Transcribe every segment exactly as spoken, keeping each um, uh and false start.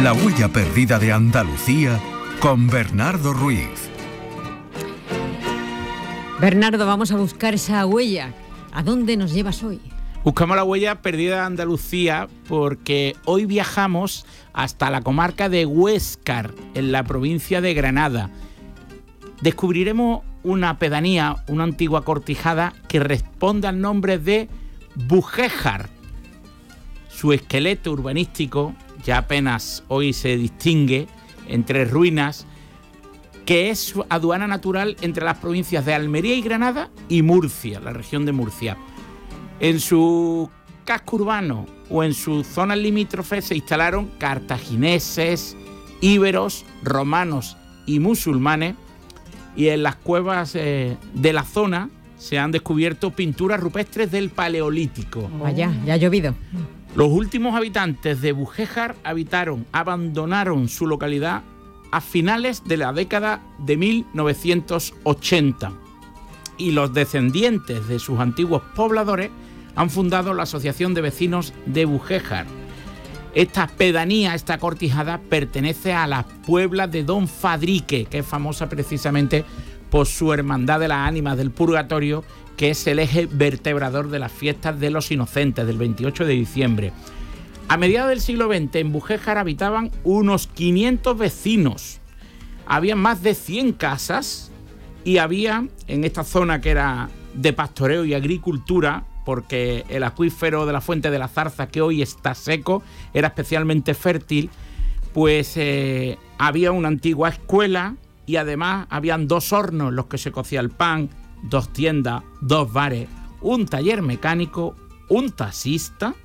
La huella perdida de Andalucía con Bernardo Ruiz. Bernardo, vamos a buscar esa huella. ¿A dónde nos llevas hoy? Buscamos la huella perdida de Andalucía porque hoy viajamos hasta la comarca de Huéscar, en la provincia de Granada. Descubriremos una pedanía, una antigua cortijada que responde al nombre de Bujéjar. Su esqueleto urbanístico ya apenas hoy se distingue entre ruinas, que es su aduana natural entre las provincias de Almería y Granada y Murcia, la región de Murcia. En su casco urbano o en sus zonas limítrofes se instalaron cartagineses, íberos, romanos y musulmanes, y en las cuevas eh, de la zona se han descubierto pinturas rupestres del Paleolítico. Vaya, ya ha llovido. Los últimos habitantes de Bujéjar habitaron, abandonaron su localidad a finales de la década de mil novecientos ochenta, y los descendientes de sus antiguos pobladores han fundado la Asociación de Vecinos de Bujéjar. Esta pedanía, esta cortijada, pertenece a la Puebla de Don Fadrique, que es famosa precisamente por su Hermandad de las Ánimas del Purgatorio, que es el eje vertebrador de las fiestas de los Inocentes del veintiocho de diciembre. A mediados del siglo veinte en Bujéjar habitaban unos quinientos vecinos. Había más de cien casas y había en esta zona, que era de pastoreo y agricultura, porque el acuífero de la Fuente de la Zarza, que hoy está seco, era especialmente fértil, pues eh, había una antigua escuela y además habían dos hornos en los que se cocía el pan, dos tiendas, dos bares, un taller mecánico, un taxista,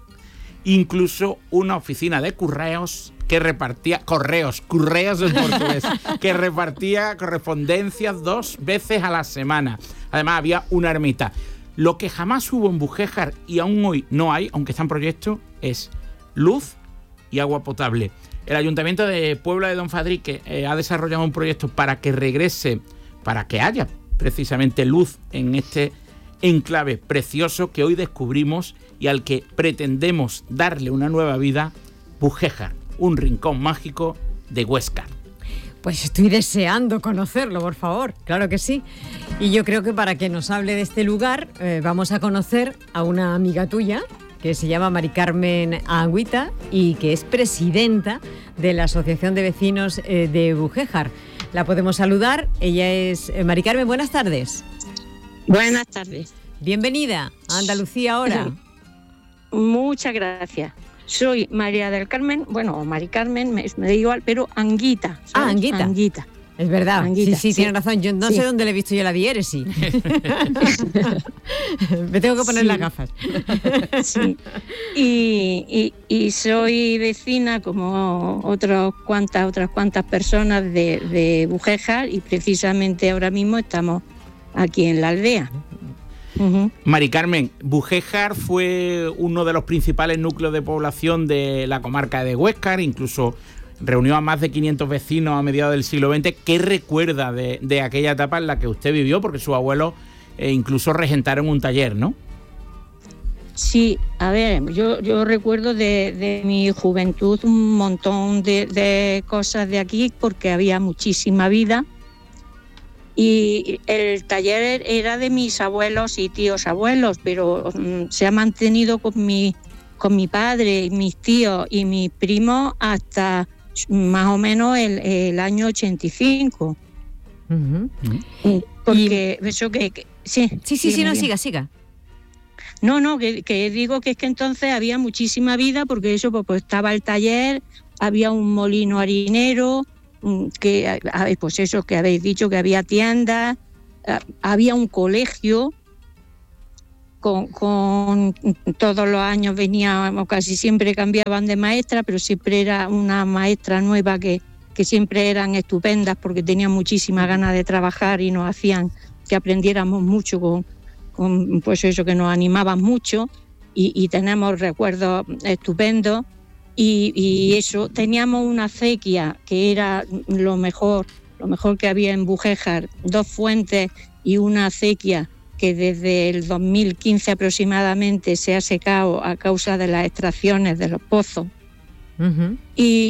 incluso una oficina de correos que repartía correos, correos en portugués, que repartía correspondencias dos veces a la semana. Además había una ermita. Lo que jamás hubo en Bujéjar y aún hoy no hay, aunque está en proyecto, es luz y agua potable. El Ayuntamiento de Puebla de Don Fadrique eh, ha desarrollado un proyecto para que regrese, para que haya precisamente luz en este enclave precioso que hoy descubrimos y al que pretendemos darle una nueva vida. Bujéjar, un rincón mágico de Huéscar. Pues estoy deseando conocerlo, por favor, claro que sí. Y yo creo que para que nos hable de este lugar eh, vamos a conocer a una amiga tuya que se llama Mari Carmen Agüita y que es presidenta de la Asociación de Vecinos eh, de Bujéjar. La podemos saludar. Ella es eh, Mari Carmen, buenas tardes. Buenas tardes. Bienvenida a Andalucía ahora. Muchas gracias. Soy María del Carmen, bueno, Mari Carmen, me, me da igual, pero Anguita. ¿sabes? Ah, Anguita. Anguita. Es verdad, Anguita, sí, sí, sí, tiene razón. Yo no sí. sé dónde le he visto yo la diéresis. Me tengo que poner Sí. las gafas. Sí. Y, y, y soy vecina, como otras cuantas, otras cuantas personas de, de Bujéjar, y precisamente ahora mismo estamos aquí en la aldea. Uh-huh. Mari Carmen, Bujéjar fue uno de los principales núcleos de población de la comarca de Huéscar, incluso reunió a más de quinientos vecinos a mediados del siglo veinte. ¿Qué recuerda de, de aquella etapa en la que usted vivió? Porque sus abuelos eh, incluso regentaron un taller, ¿no? Sí, a ver, yo, yo recuerdo de, de mi juventud un montón de, de cosas de aquí, porque había muchísima vida. Y el taller era de mis abuelos y tíos abuelos, pero um, se ha mantenido con mi, con mi padre, mis tíos y mis primos hasta más o menos el, el año ochenta y cinco. Uh-huh. Porque y, eso que, que... Sí, sí, sí, sí, no, siga, siga. No, no, que, que digo que es que entonces había muchísima vida, porque eso pues, pues estaba el taller, había un molino harinero, que pues eso que habéis dicho, que había tiendas, había un colegio con, con todos los años veníamos, casi siempre cambiaban de maestra, pero siempre era una maestra nueva que, que siempre eran estupendas, porque tenían muchísimas ganas de trabajar y nos hacían que aprendiéramos mucho con, con pues eso, que nos animaban mucho, y, y tenemos recuerdos estupendos. Y, y eso, teníamos una acequia que era lo mejor, lo mejor que había en Bujéjar, dos fuentes y una acequia que desde el dos mil quince aproximadamente se ha secado a causa de las extracciones de los pozos. Uh-huh. Y,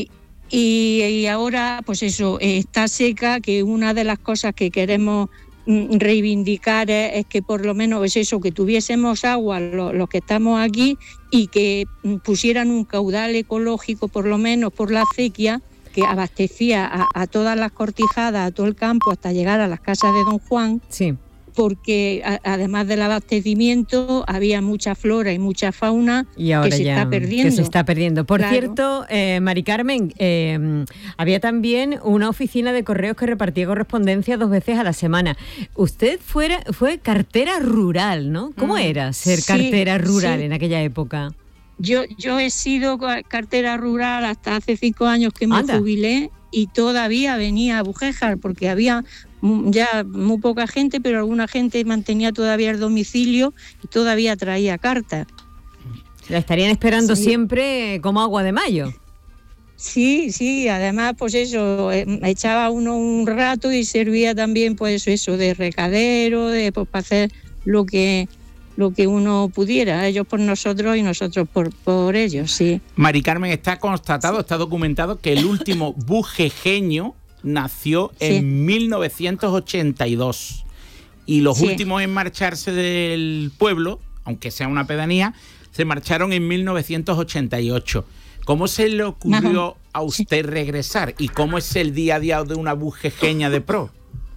y, y ahora pues eso, está seca, que una de las cosas que queremos reivindicar es, es que por lo menos es eso, que tuviésemos agua los, los que estamos aquí y que pusieran un caudal ecológico por lo menos por la acequia que abastecía a, a todas las cortijadas, a todo el campo hasta llegar a las casas de Don Juan. Sí. Porque a, además del abastecimiento había mucha flora y mucha fauna y ahora que se ya, está perdiendo. Que se está perdiendo. Por claro. cierto, eh, Mari Carmen, eh, había también una oficina de correos que repartía correspondencia dos veces a la semana. Usted fuera, fue cartera rural, ¿no? ¿Cómo mm. era ser cartera sí, rural sí. en aquella época? Yo, yo he sido cartera rural hasta hace cinco años que me Anda. jubilé y todavía venía a Bujéjar porque había ya muy poca gente, pero alguna gente mantenía todavía el domicilio y todavía traía cartas. La estarían esperando sí. siempre como agua de mayo. Sí, sí, además pues eso, echaba uno un rato y servía también pues eso de recadero, de pues, para hacer lo que lo que uno pudiera, ellos por nosotros y nosotros por, por ellos, sí. Mari Carmen, está constatado, sí. está documentado que el último bujejeño nació sí. en mil novecientos ochenta y dos y los sí. últimos en marcharse del pueblo, aunque sea una pedanía, se marcharon en mil novecientos ochenta y ocho. ¿Cómo se le ocurrió Ajá. a usted sí. regresar y cómo es el día a día de una bujejeña de pro?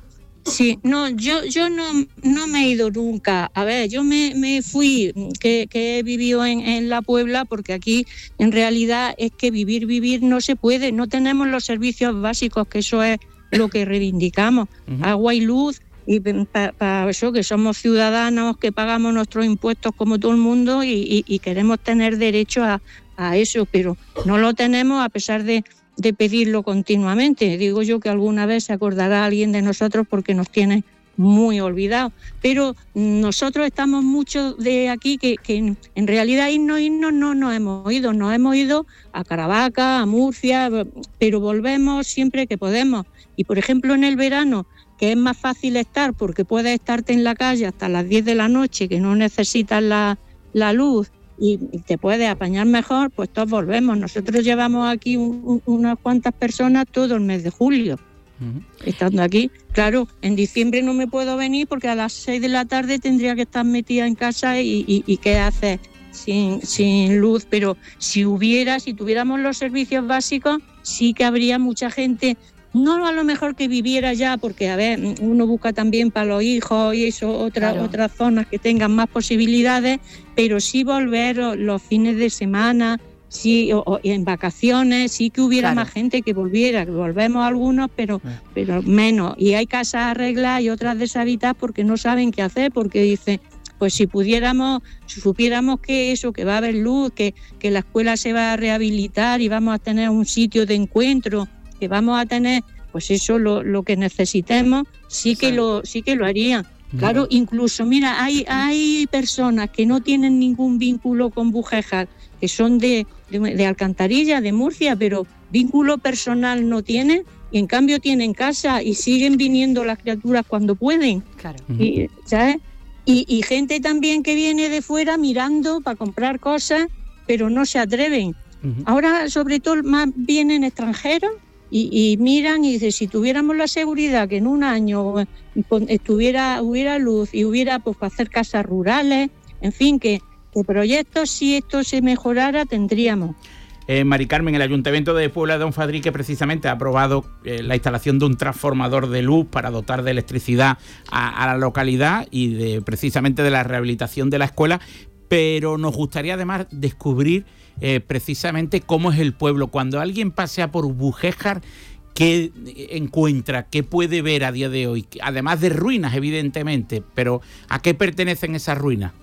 Sí, no, yo yo no, no me he ido nunca. A ver, yo me, me fui, que, que he vivido en, en La Puebla, porque aquí en realidad es que vivir, vivir no se puede. No tenemos los servicios básicos, que eso es lo que reivindicamos. Uh-huh. Agua y luz, y para pa eso que somos ciudadanos, que pagamos nuestros impuestos como todo el mundo y, y, y queremos tener derecho a, a eso, pero no lo tenemos a pesar de... de pedirlo continuamente. Digo yo que alguna vez se acordará alguien de nosotros porque nos tiene muy olvidados. Pero nosotros estamos muchos de aquí que, que en realidad irnos, irnos no nos hemos ido. Nos hemos ido a Caravaca, a Murcia, pero volvemos siempre que podemos. Y por ejemplo en el verano, que es más fácil estar porque puedes estarte en la calle hasta las diez de la noche, que no necesitas la, la luz, y te puedes apañar mejor, pues todos volvemos. Nosotros llevamos aquí un, un, unas cuantas personas todo el mes de julio, uh-huh. estando aquí. Claro, en diciembre no me puedo venir porque a las seis de la tarde tendría que estar metida en casa y, y, y ¿qué haces sin, sin luz? Pero si hubiera, si tuviéramos los servicios básicos, sí que habría mucha gente. No a lo mejor que viviera ya, porque a ver, uno busca también para los hijos y eso, otra, claro. otras zonas que tengan más posibilidades, pero sí volver los fines de semana, sí, o, o en vacaciones, sí que hubiera claro. más gente que volviera, que volvemos algunos, pero, eh. pero menos. Y hay casas arregladas y otras deshabitadas porque no saben qué hacer, porque dicen, pues si pudiéramos, si supiéramos que eso, que va a haber luz, que, que la escuela se va a rehabilitar y vamos a tener un sitio de encuentro, que vamos a tener, pues eso, lo, lo que necesitemos, sí que lo, sí que lo harían. Claro, incluso, mira, hay, hay personas que no tienen ningún vínculo con Bujéjar, que son de, de, de Alcantarilla, de Murcia, pero vínculo personal no tienen, y en cambio tienen casa y siguen viniendo las criaturas cuando pueden. Claro. Y, ¿sabes? Y, y gente también que viene de fuera mirando para comprar cosas, pero no se atreven. Uh-huh. Ahora, sobre todo, más vienen extranjeros, Y, y miran y dicen, si tuviéramos la seguridad que en un año estuviera, hubiera luz y hubiera pues para hacer casas rurales, en fin, que, que proyectos, si esto se mejorara, tendríamos. Eh, Mari Carmen, el Ayuntamiento de Puebla de Don Fadrique precisamente ha aprobado eh, la instalación de un transformador de luz para dotar de electricidad a, a la localidad y de precisamente de la rehabilitación de la escuela, pero nos gustaría además descubrir Eh, precisamente cómo es el pueblo. Cuando alguien pasea por Bujéjar, ¿qué encuentra? ¿Qué puede ver a día de hoy? Además de ruinas, evidentemente, pero ¿a qué pertenecen esas ruinas?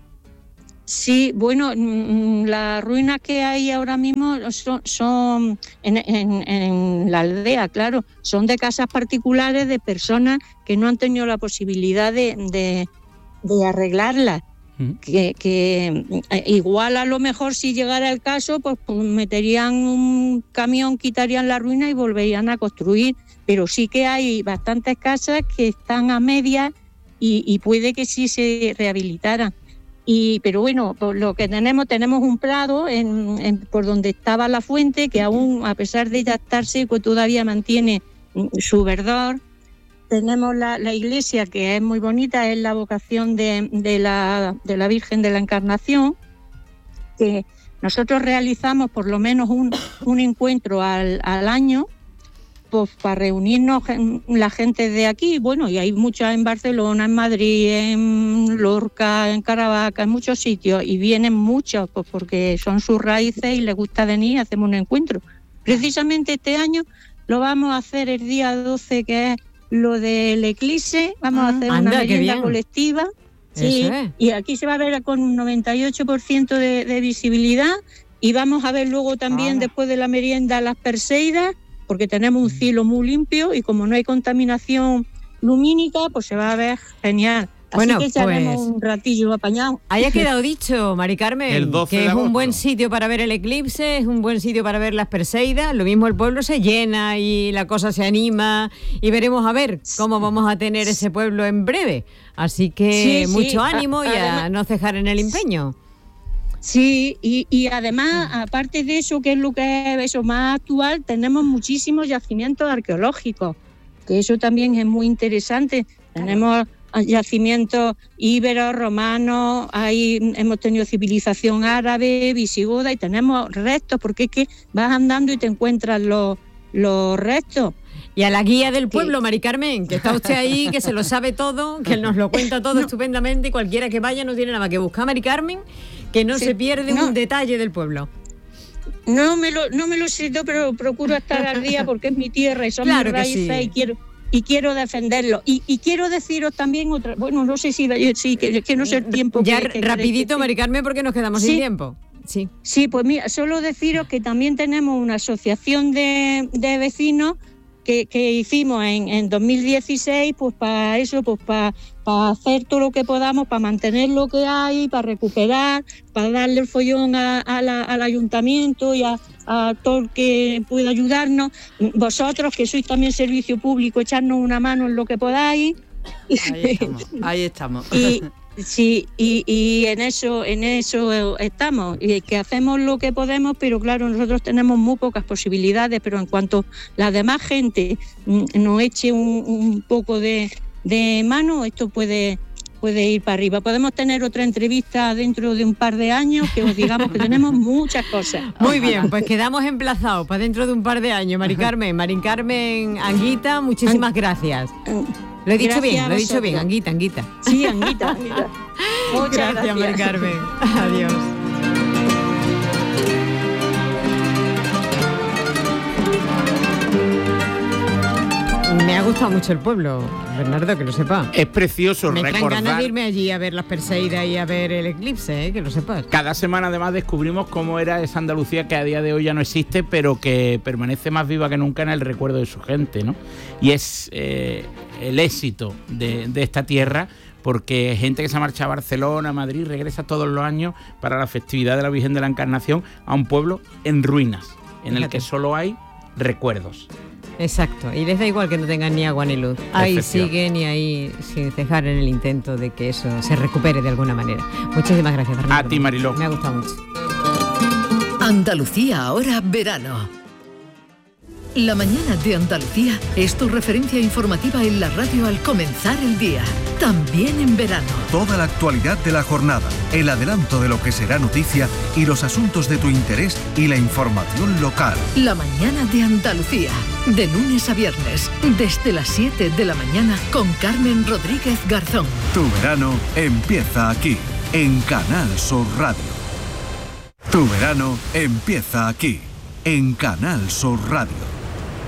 Sí, bueno, las ruinas que hay ahora mismo son, son en, en, en la aldea, claro, son de casas particulares de personas que no han tenido la posibilidad de, de, de arreglarlas. Que, que igual a lo mejor si llegara el caso pues, pues meterían un camión, quitarían la ruina y volverían a construir, pero sí que hay bastantes casas que están a medias y, y puede que sí se rehabilitaran. Y, pero bueno, por lo que tenemos, tenemos un prado en, en, por donde estaba la fuente, que aún, a pesar de ya estar seco, todavía mantiene su verdor. Tenemos la, la iglesia, que es muy bonita, es la vocación de, de, la, de la Virgen de la Encarnación, que nosotros realizamos por lo menos un, un encuentro al, al año, pues para reunirnos la gente de aquí. Bueno, y hay muchas en Barcelona, en Madrid, en Lorca, en Caravaca, en muchos sitios, y vienen muchos pues porque son sus raíces y les gusta venir y hacemos un encuentro. Precisamente este año lo vamos a hacer el día doce, que es lo del eclipse. Vamos ah, a hacer anda, una merienda colectiva. Sí, es. Y aquí se va a ver con un noventa y ocho por ciento de, de visibilidad, y vamos a ver luego también, ah. después de la merienda, las Perseidas, porque tenemos un cielo muy limpio y como no hay contaminación lumínica, pues se va a ver genial. Así bueno, que echaremos pues, un ratillo apañado. Haya quedado dicho, Mari Carmen, que es un buen sitio para ver el eclipse, es un buen sitio para ver las Perseidas. Lo mismo, el pueblo se llena y la cosa se anima, y veremos a ver cómo vamos a tener ese pueblo en breve. Así que sí, mucho sí. ánimo a, y a además, no cejar en el empeño. Sí, y, y además, aparte de eso, que es lo que es eso más actual, tenemos muchísimos yacimientos arqueológicos, que eso también es muy interesante. Tenemos yacimientos íberos, romanos, ahí hemos tenido civilización árabe, visigoda, y tenemos restos, porque es que vas andando y te encuentras los, los restos. Y a la guía del pueblo, sí. Mari Carmen, que está usted ahí, que se lo sabe todo, que nos lo cuenta todo no. estupendamente, y cualquiera que vaya no tiene nada más que buscar, Mari Carmen, que no sí. se pierde no. un detalle del pueblo. No me lo, no me lo sé, pero procuro estar al día porque es mi tierra y son claro mis raíces sí. y quiero y quiero defenderlo. Y, y quiero deciros también otra, bueno, no sé si sí, que, que no sé el tiempo. Ya que, que rapidito, que, Mari Carmen, porque nos quedamos sí. sin tiempo. Sí. Sí, pues mira, solo deciros que también tenemos una asociación de, de vecinos que, que hicimos en, en dos mil dieciséis, pues para eso, pues para, para hacer todo lo que podamos, para mantener lo que hay, para recuperar, para darle el follón a, a la, al ayuntamiento y a, a todo el que pueda ayudarnos. Vosotros, que sois también servicio público, echarnos una mano en lo que podáis. Ahí estamos. Ahí estamos. Y, sí, y, y en eso en eso estamos, y que hacemos lo que podemos, pero claro, nosotros tenemos muy pocas posibilidades, pero en cuanto la demás gente nos eche un, un poco de, de mano, esto puede, puede ir para arriba. Podemos tener otra entrevista dentro de un par de años, que os digamos que tenemos muchas cosas. Muy bien, pues quedamos emplazados para dentro de un par de años. Mari Carmen, Mari Carmen Anguita, muchísimas gracias. Lo he dicho gracias bien, lo he dicho bien, Anguita, Anguita. Sí, Anguita, Anguita. Muchas gracias, gracias. Mari Carmen. Adiós. Me ha gustado mucho el pueblo, Bernardo, que lo sepa. Es precioso me recordar. Me traen ganas de irme allí a ver las Perseidas y a ver el eclipse, ¿eh? Que lo sepas. Cada semana además descubrimos cómo era esa Andalucía que a día de hoy ya no existe, pero que permanece más viva que nunca en el recuerdo de su gente, ¿no? Y es eh, el éxito de, de esta tierra, porque gente que se marcha a Barcelona, a Madrid, regresa todos los años para la festividad de la Virgen de la Encarnación a un pueblo en ruinas, en Fíjate. el que solo hay recuerdos. Exacto, y les da igual que no tengan ni agua ni luz. Ahí siguen y ahí sin cejar en el intento de que eso se recupere de alguna manera. Muchísimas gracias, Fernando. A ti, Mariló. Me ha gustado mucho. Andalucía ahora verano. La mañana de Andalucía es tu referencia informativa en la radio al comenzar el día, también en verano. Toda la actualidad de la jornada, el adelanto de lo que será noticia y los asuntos de tu interés y la información local. La mañana de Andalucía, de lunes a viernes, desde las siete de la mañana con Carmen Rodríguez Garzón. Tu verano empieza aquí, en Canal Sur Radio. Tu verano empieza aquí, en Canal Sur Radio.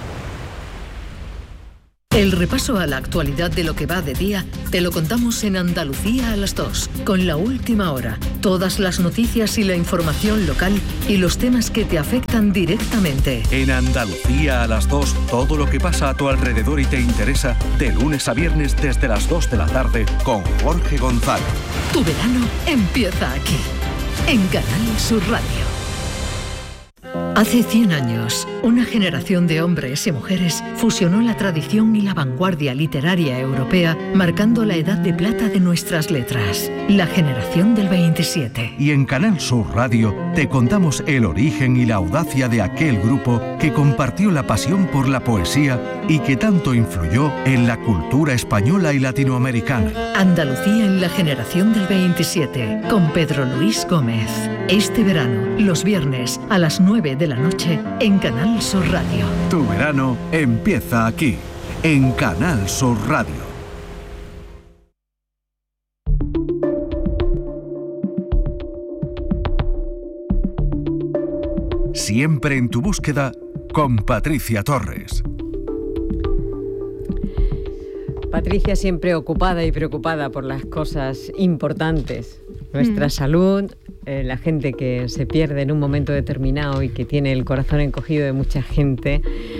El repaso a la actualidad de lo que va de día te lo contamos en Andalucía a las dos, con La Última Hora, todas las noticias y la información local y los temas que te afectan directamente. En Andalucía a las dos, todo lo que pasa a tu alrededor y te interesa, de lunes a viernes desde las dos de la tarde con Jorge González. Tu verano empieza aquí, en Canal Sur Radio. Hace cien años, una generación de hombres y mujeres fusionó la tradición y la vanguardia literaria europea, marcando la edad de plata de nuestras letras, la generación del veintisiete. Y en Canal Sur Radio te contamos el origen y la audacia de aquel grupo que compartió la pasión por la poesía y que tanto influyó en la cultura española y latinoamericana. Andalucía en la generación del veintisiete, con Pedro Luis Gómez. Este verano, los viernes a las nueve de la noche, en Canal Sur Radio. Tu verano empieza aquí, en Canal Sur Radio. Siempre en tu búsqueda, con Patricia Torres. Patricia siempre ocupada y preocupada por las cosas importantes. Nuestra mm. salud, eh, la gente que se pierde en un momento determinado y que tiene el corazón encogido de mucha gente,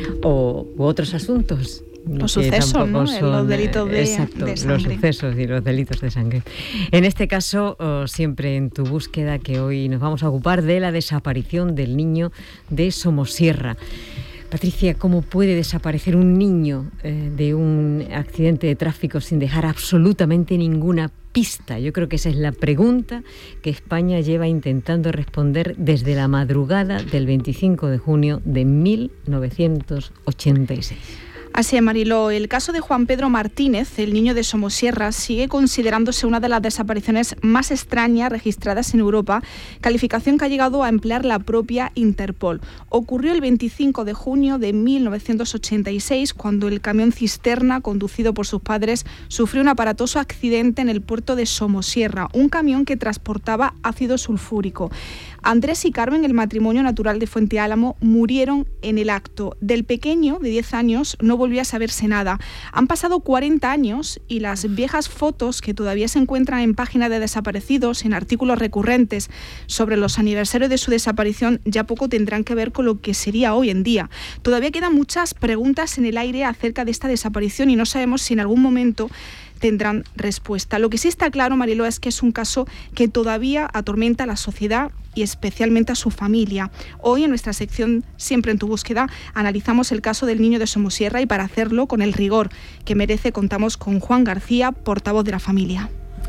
o u otros asuntos. Los sucesos, ¿no? Son, los delitos de, exacto, de sangre. Los sucesos y los delitos de sangre. En este caso, oh, siempre en tu búsqueda, que hoy nos vamos a ocupar de la desaparición del niño de Somosierra. Patricia, ¿cómo puede desaparecer un niño eh, de un accidente de tráfico sin dejar absolutamente ninguna pista? Yo creo que esa es la pregunta que España lleva intentando responder desde la madrugada del veinticinco de junio de mil novecientos ochenta y seis. Así es, Mariló. El caso de Juan Pedro Martínez, el niño de Somosierra, sigue considerándose una de las desapariciones más extrañas registradas en Europa, calificación que ha llegado a emplear la propia Interpol. Ocurrió el veinticinco de junio de mil novecientos ochenta y seis, cuando el camión cisterna, conducido por sus padres, sufrió un aparatoso accidente en el puerto de Somosierra, un camión que transportaba ácido sulfúrico. Andrés y Carmen, el matrimonio natural de Fuente Álamo, murieron en el acto. Del pequeño, de diez años, no volvió a saberse nada. Han pasado cuarenta años y las viejas fotos que todavía se encuentran en páginas de desaparecidos, en artículos recurrentes sobre los aniversarios de su desaparición, ya poco tendrán que ver con lo que sería hoy en día. Todavía quedan muchas preguntas en el aire acerca de esta desaparición y no sabemos si en algún momento tendrán respuesta. Lo que sí está claro, Mariló, es que es un caso que todavía atormenta a la sociedad y especialmente a su familia. Hoy en nuestra sección Siempre en tu búsqueda analizamos el caso del niño de Somosierra y para hacerlo con el rigor que merece contamos con Juan García, portavoz de la familia.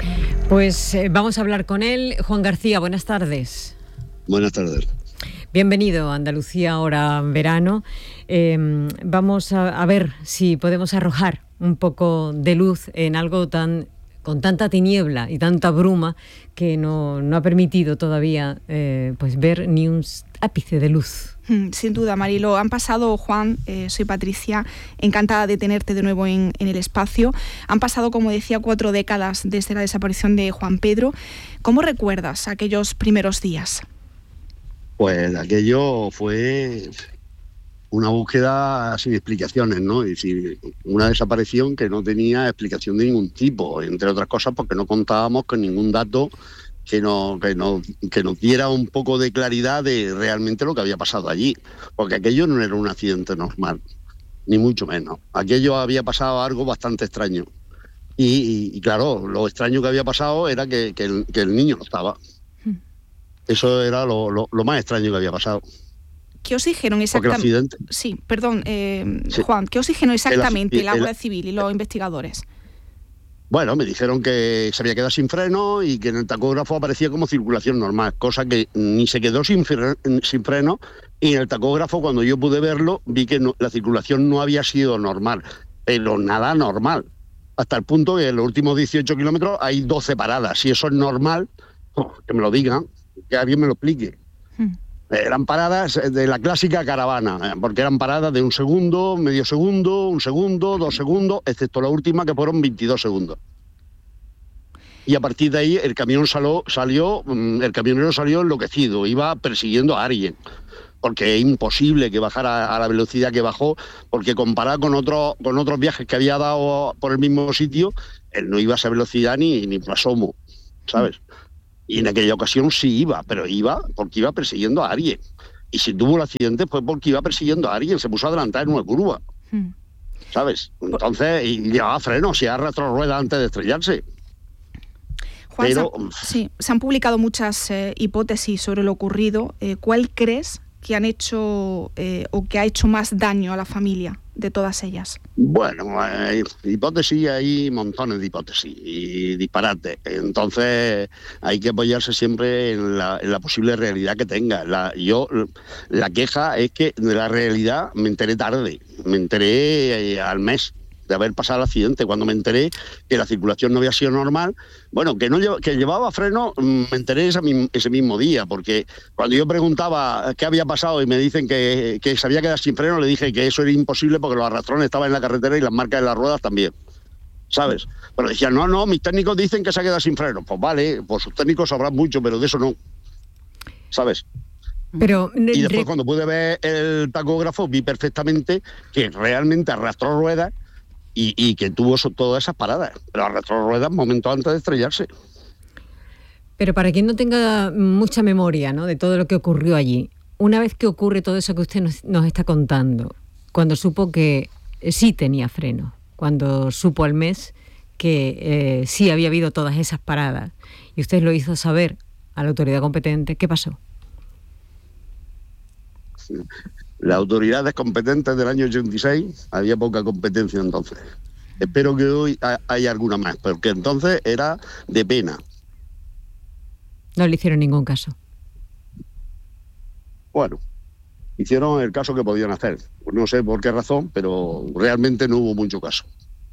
Pues eh, vamos a hablar con él. Juan García, buenas tardes. Buenas tardes. Bienvenido a Andalucía, ahora verano. Eh, vamos a, a ver si podemos arrojar un poco de luz en algo tan con tanta tiniebla y tanta bruma que no, no ha permitido todavía eh, pues ver ni un ápice de luz. Sin duda, Marilo. Han pasado, Juan, eh, soy Patricia, encantada de tenerte de nuevo en, en el espacio. Han pasado, como decía, cuatro décadas desde la desaparición de Juan Pedro. ¿Cómo recuerdas aquellos primeros días? Pues aquello fue una búsqueda sin explicaciones, ¿no? Es decir, una desaparición que no tenía explicación de ningún tipo, entre otras cosas porque no contábamos con ningún dato que nos, que nos, que nos diera un poco de claridad de realmente lo que había pasado allí, porque aquello no era un accidente normal, ni mucho menos. Aquello había pasado algo bastante extraño. Y, y, y claro, lo extraño que había pasado era que, que, el, que el niño no estaba. Eso era lo, lo, lo más extraño que había pasado. ¿Qué os dijeron exactamente? Sí, perdón, eh, sí. Juan, ¿qué os dijeron exactamente el, la Guardia Civil y los investigadores? Bueno, me dijeron que se había quedado sin freno y que en el tacógrafo aparecía como circulación normal, cosa que ni se quedó sin, fre sin freno, y en el tacógrafo, cuando yo pude verlo, vi que no, la circulación no había sido normal, pero nada normal. Hasta el punto que en los últimos dieciocho kilómetros hay doce paradas. Si eso es normal, oh, que me lo digan, que alguien me lo explique. Hmm. Eran paradas de la clásica caravana, porque eran paradas de un segundo, medio segundo, un segundo, dos segundos, excepto la última que fueron veintidós segundos. Y a partir de ahí el camión salió, salió, el camionero salió enloquecido, iba persiguiendo a alguien, porque es imposible que bajara a la velocidad que bajó, porque comparado con otros con otros viajes que había dado por el mismo sitio, él no iba a esa velocidad ni, ni por asomo, ¿sabes? Y en aquella ocasión sí iba, pero iba porque iba persiguiendo a alguien. Y si tuvo el accidente fue porque iba persiguiendo a alguien, se puso a adelantar en una curva, hmm. ¿sabes? Entonces, y llevaba frenos, y arrastró ruedas antes de estrellarse. Juan, pero, se, sí, se han publicado muchas eh, hipótesis sobre lo ocurrido. Eh, ¿Cuál crees que han hecho eh, o que ha hecho más daño a la familia de todas ellas? Bueno, hay hipótesis, hay montones de hipótesis y disparates. Entonces hay que apoyarse siempre en la, en la posible realidad que tenga. La, yo, la queja es que de la realidad me enteré tarde, me enteré eh, al mes de haber pasado el accidente. Cuando me enteré que la circulación no había sido normal, bueno, que no lleva, que llevaba freno, me enteré ese, ese mismo día, porque cuando yo preguntaba qué había pasado y me dicen que, que se había quedado sin freno, le dije que eso era imposible porque los arrastrones estaban en la carretera y las marcas de las ruedas también, ¿sabes? Pero decían, no, no, mis técnicos dicen que se ha quedado sin freno. Pues vale, pues sus técnicos sabrán mucho, pero de eso no, ¿sabes? Pero, y después cuando pude ver el tacógrafo vi perfectamente que realmente arrastró ruedas y, y que tuvo so, todas esas paradas, pero arrastró ruedas momentos antes de estrellarse. Pero para quien no tenga mucha memoria, ¿no?, de todo lo que ocurrió allí, una vez que ocurre todo eso que usted nos, nos está contando, cuando supo que sí tenía freno, cuando supo al mes que eh, sí había habido todas esas paradas, y usted lo hizo saber a la autoridad competente, ¿qué pasó? Las autoridades competentes del año ochenta y seis, había poca competencia entonces. Espero que hoy haya alguna más, porque entonces era de pena. No le hicieron ningún caso. Bueno, hicieron el caso que podían hacer. No sé por qué razón, pero realmente no hubo mucho caso.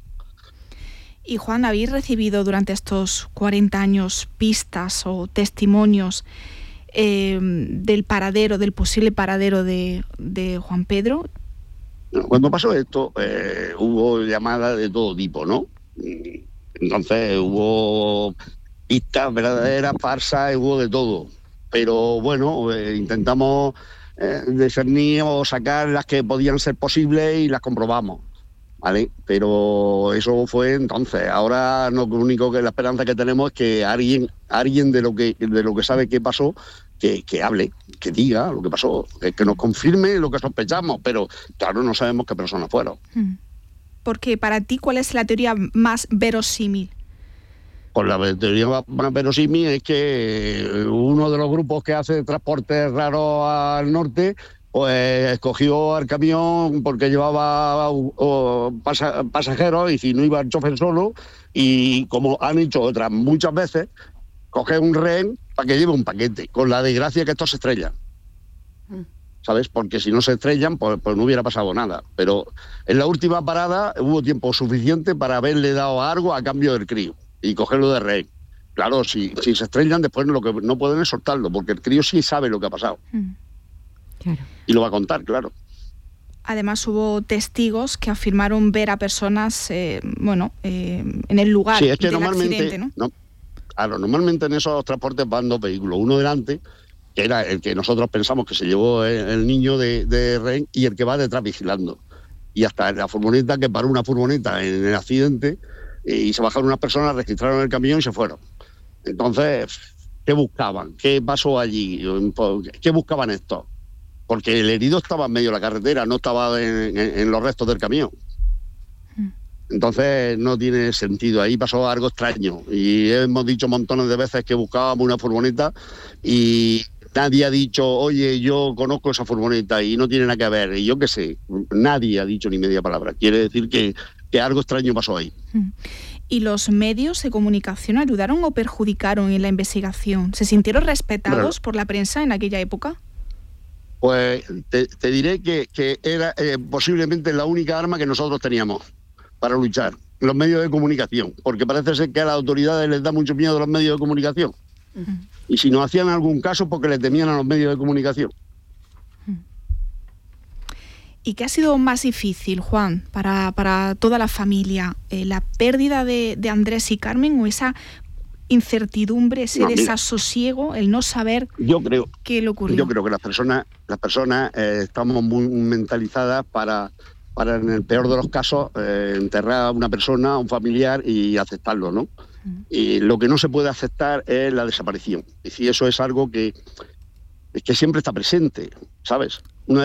Y Juan, ¿habéis recibido durante estos cuarenta años pistas o testimonios Eh, del paradero, del posible paradero de, de Juan Pedro? Cuando pasó esto, eh, hubo llamadas de todo tipo, ¿no? Entonces hubo pistas verdaderas, farsas, hubo de todo. Pero bueno, eh, intentamos eh, discernir o sacar las que podían ser posibles y las comprobamos, ¿vale? Pero eso fue entonces. Ahora no, lo único que la esperanza que tenemos es que alguien, alguien de lo que de lo que sabe qué pasó, que, que hable, que diga lo que pasó, que, que nos confirme lo que sospechamos, pero claro, no sabemos qué personas fueron. Porque para ti, ¿cuál es la teoría más verosímil? Pues la teoría más verosímil es que uno de los grupos que hace transportes raros al norte pues escogió al camión porque llevaba uh, pasa, pasajeros y si no iba el chofer solo, y como han hecho otras muchas veces, coge un rehén para que lleve un paquete, con la desgracia que estos se estrellan, ¿sabes? Porque si no se estrellan, pues, pues no hubiera pasado nada. Pero en la última parada hubo tiempo suficiente para haberle dado algo a cambio del crío y cogerlo de rehén. Claro, si, si se estrellan, después lo que no pueden es soltarlo, porque el crío sí sabe lo que ha pasado. Mm. Claro. Y lo va a contar, claro. Además hubo testigos que afirmaron ver a personas, eh, bueno, eh, en el lugar sí, es que del normalmente, accidente, ¿no? no Claro, normalmente en esos transportes van dos vehículos, uno delante, que era el que nosotros pensamos que se llevó el, el niño de, de rehén, y el que va detrás vigilando. Y hasta la furgoneta, que paró una furgoneta en el accidente, y se bajaron unas personas, registraron el camión y se fueron. Entonces, ¿qué buscaban? ¿Qué pasó allí? ¿Qué buscaban estos? Porque el herido estaba en medio de la carretera, no estaba en, en, en los restos del camión. Entonces no tiene sentido, ahí pasó algo extraño. Y hemos dicho montones de veces que buscábamos una furgoneta y nadie ha dicho, oye, yo conozco esa furgoneta y no tiene nada que ver. Y yo qué sé, nadie ha dicho ni media palabra. Quiere decir que, que algo extraño pasó ahí. ¿Y los medios de comunicación ayudaron o perjudicaron en la investigación? ¿Se sintieron respetados bueno, por la prensa en aquella época? Pues te, te diré que, que era eh, posiblemente la única arma que nosotros teníamos para luchar, los medios de comunicación, porque parece ser que a las autoridades les da mucho miedo los medios de comunicación. Uh-huh. Y si nos hacían algún caso, porque le temían a los medios de comunicación. ¿Y qué ha sido más difícil, Juan, para, para toda la familia? Eh, ¿La pérdida de, de Andrés y Carmen o esa incertidumbre, ese no, desasosiego, el no saber yo creo, qué le ocurrió? Yo creo que las personas, las personas eh, estamos muy mentalizadas para... para en el peor de los casos eh, enterrar a una persona, a un familiar y aceptarlo, ¿no? Uh-huh. Y lo que no se puede aceptar es la desaparición. Es decir, eso es algo que, es que siempre está presente, ¿sabes?